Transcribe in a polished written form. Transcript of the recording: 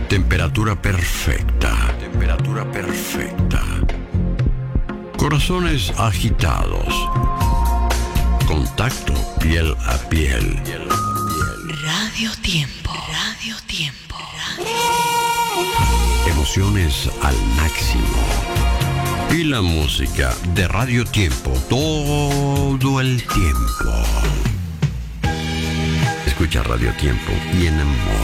Temperatura perfecta. Temperatura perfecta. Corazones agitados. Contacto piel a piel. Radio Tiempo. Radio Tiempo. Emociones al máximo. Y la música de Radio Tiempo todo el tiempo. Escucha Radio Tiempo y enamórate.